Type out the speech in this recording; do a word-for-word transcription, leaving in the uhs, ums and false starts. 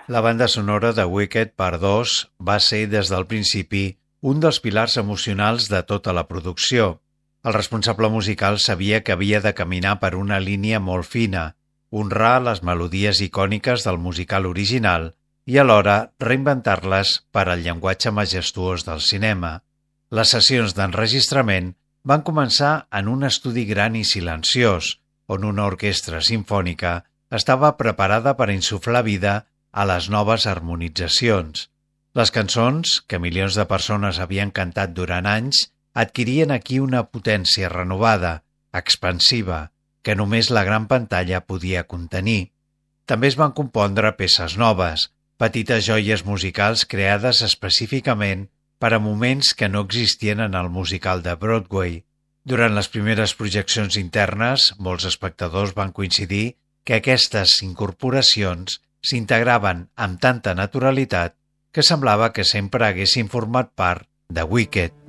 La banda sonora de Wicked Part dos va ser des del principi un dels pilars emocionals de tota la producció. El responsable musical sabia que havia de caminar per una línia molt fina, honrar les melodies icòniques del musical original i alhora reinventar-les per al llenguatge majestuós del cinema. Les sessions d'enregistrament van començar en un estudi gran i silenciós, on una orquestra simfònica estava preparada per insuflar vida a les noves harmonitzacions. Les cançons, que milions de persones havien cantat durant anys, adquirien aquí una potència renovada, expansiva, que només la gran pantalla podia contenir. També es van compondre peces noves, petites joies musicals creades específicament per a moments que no existien en el musical de Broadway. Durant les primeres projeccions internes, molts espectadors van coincidir que aquestes incorporacions s'integraven amb tanta naturalitat que semblava que sempre haguessin format part de Wicked.